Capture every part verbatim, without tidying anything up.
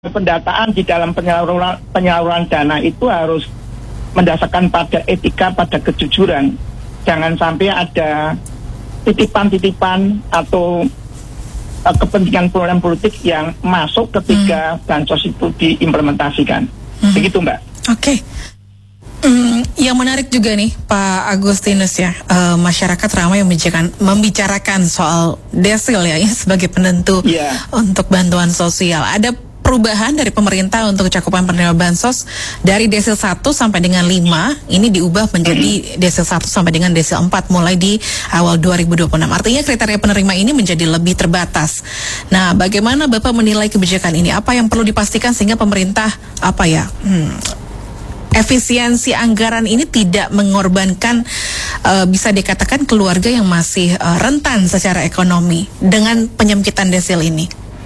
pendataan di dalam penyaluran penyaluran dana itu harus mendasarkan pada etika, pada kejujuran. Jangan sampai ada titipan-titipan atau uh, kepentingan program politik yang masuk ketika hmm. bansos itu diimplementasikan. Hmm. Begitu, Mbak. Oke. Okay. Hmm, yang menarik juga nih Pak Agustinus ya, uh, masyarakat ramai membicarakan, membicarakan soal desil ya, ya sebagai penentu yeah. untuk bantuan sosial. Ada perubahan dari pemerintah untuk cakupan penerima bansos dari desil satu sampai dengan lima ini diubah menjadi desil satu sampai dengan desil empat mulai di awal dua ribu dua puluh enam. Artinya kriteria penerima ini menjadi lebih terbatas. Nah, bagaimana Bapak menilai kebijakan ini? Apa yang perlu dipastikan sehingga pemerintah apa ya? Hmm, efisiensi anggaran ini tidak mengorbankan uh, bisa dikatakan keluarga yang masih uh, rentan secara ekonomi dengan penyempitan desil ini.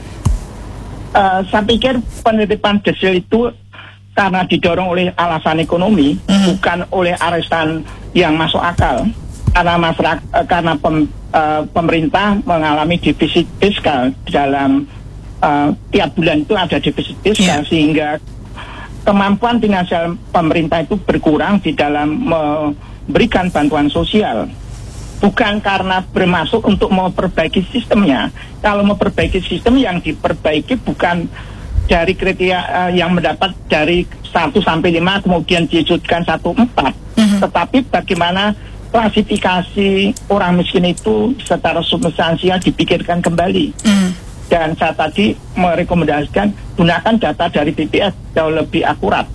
Uh, saya pikir penerimaan desil itu karena didorong oleh alasan ekonomi, mm. bukan oleh alasan yang masuk akal. Karena masyarakat, uh, karena pem, uh, pemerintah mengalami defisit fiskal dalam uh, tiap bulan itu ada defisit fiskal, yeah. sehingga kemampuan finansial pemerintah itu berkurang di dalam memberikan bantuan sosial. Bukan karena bermaksud untuk memperbaiki sistemnya. Kalau memperbaiki sistem, yang diperbaiki bukan dari kriteria uh, yang mendapat dari satu sampai lima kemudian diwujudkan satu empat, mm-hmm. tetapi bagaimana klasifikasi orang miskin itu secara substansial dipikirkan kembali. Mm. Dan saya tadi merekomendasikan gunakan data dari B P S jauh lebih akurat.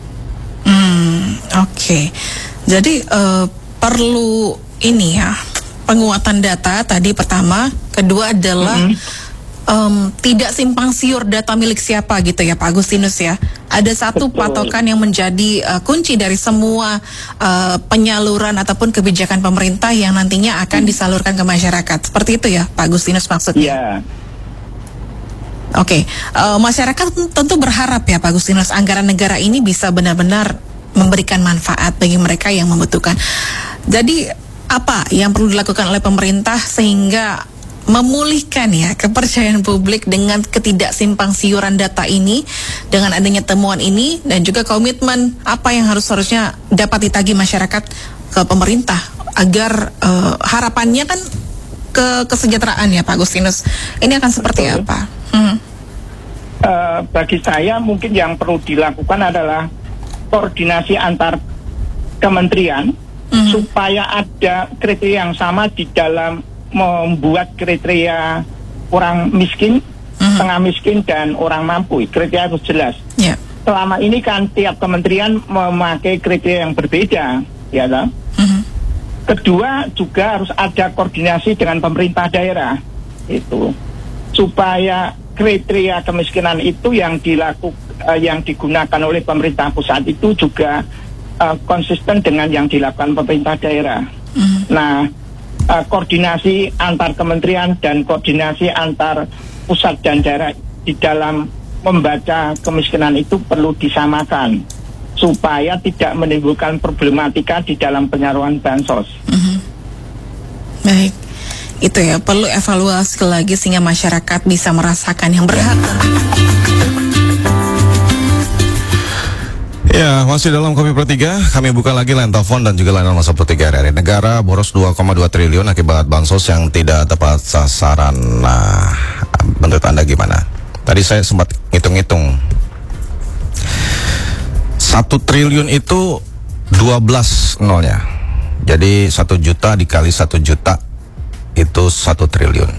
Hmm, Oke, okay. Jadi uh, perlu ini ya, penguatan data tadi pertama, kedua adalah mm-hmm. um, tidak simpang siur data milik siapa gitu ya Pak Agustinus ya. Ada satu Betul. patokan yang menjadi uh, kunci dari semua uh, penyaluran ataupun kebijakan pemerintah yang nantinya akan disalurkan ke masyarakat. Seperti itu ya Pak Agustinus maksudnya? Iya. Yeah. Oke, okay. uh, masyarakat tentu berharap ya Pak Agustinus anggaran negara ini bisa benar-benar memberikan manfaat bagi mereka yang membutuhkan. Jadi apa yang perlu dilakukan oleh pemerintah sehingga memulihkan ya kepercayaan publik dengan ketidaksimpang siuran data ini, dengan adanya temuan ini, dan juga komitmen apa yang harus harusnya dapat ditagih masyarakat ke pemerintah agar uh, harapannya kan ke kesejahteraan ya Pak Agustinus. Ini akan seperti Betul. apa? Hmm. Uh, bagi saya mungkin yang perlu dilakukan adalah koordinasi antar kementerian hmm. supaya ada kriteria yang sama di dalam membuat kriteria orang miskin, hmm. tengah miskin, dan orang mampu. Kriteria harus jelas. Yeah. Selama ini kan tiap kementerian memakai kriteria yang berbeda, ya kan? Hmm. Kedua, juga harus ada koordinasi dengan pemerintah daerah, itu supaya kriteria kemiskinan itu yang dilakukan, uh, yang digunakan oleh pemerintah pusat itu juga uh, konsisten dengan yang dilakukan pemerintah daerah. Mm. Nah, uh, koordinasi antar kementerian dan koordinasi antar pusat dan daerah di dalam membaca kemiskinan itu perlu disamakan supaya tidak menimbulkan problematika di dalam penyaluran bansos. Mm-hmm. Baik. Itu ya, perlu evaluasi lagi sehingga masyarakat bisa merasakan yang berhak. Ya, masih dalam Kopi Pro tiga, kami buka lagi line telepon dan juga layanan masa Pro tiga R R. Negara boros dua koma dua triliun akibat bansos yang tidak tepat sasaran. Nah, menurut Anda gimana? Tadi saya sempat ngitung-ngitung. Satu triliun itu dua belas nolnya. Jadi satu juta dikali satu juta itu satu triliun.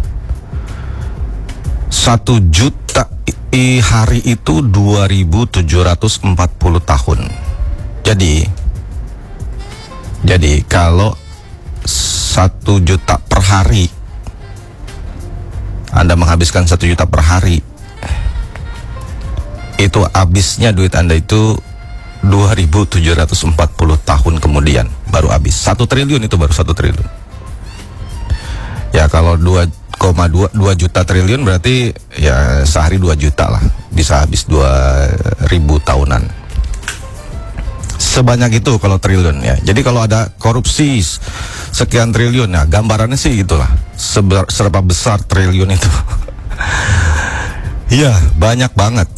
Satu juta i hari itu dua ribu tujuh ratus empat puluh tahun. Jadi Jadi kalau satu juta per hari, Anda menghabiskan satu juta per hari, itu habisnya duit Anda itu dua ribu tujuh ratus empat puluh tahun kemudian baru habis. Satu triliun itu baru satu triliun. Ya kalau dua koma dua juta triliun berarti ya sehari dua juta lah, bisa habis dua ribu tahunan. Sebanyak itu kalau triliun ya. Jadi kalau ada korupsi sekian triliun ya, gambarannya sih gitulah. Seber, seberapa besar triliun itu. Iya, banyak banget.